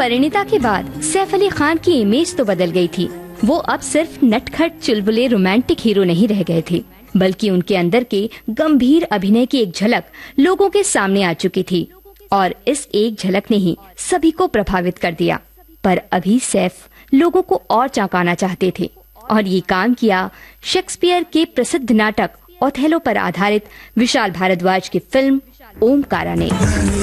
परिणीता के बाद सैफ अली खान की इमेज तो बदल गई थी। वो अब सिर्फ नटखट चुलबुले रोमांटिक हीरो नहीं रह गए थे, बल्कि उनके अंदर के गंभीर अभिनय की एक झलक लोगों के सामने आ चुकी थी और इस एक झलक ने ही सभी को प्रभावित कर दिया। पर अभी सैफ लोगों को और चौंकाना चाहते थे और ये काम किया शेक्सपियर के प्रसिद्ध नाटक ओथेलो पर आधारित विशाल भारद्वाज की फिल्म ओमकारा ने।